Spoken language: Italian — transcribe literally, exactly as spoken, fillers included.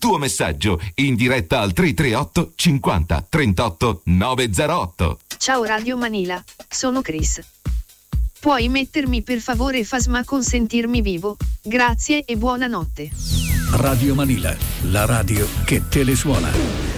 tuo messaggio in diretta al tre tre otto cinquanta trentotto novecentotto. Ciao Radio Manila, sono Chris. Puoi mettermi per favore Fasma con Sentirmi Vivo? Grazie e buonanotte. Radio Manila, la radio che te le suona.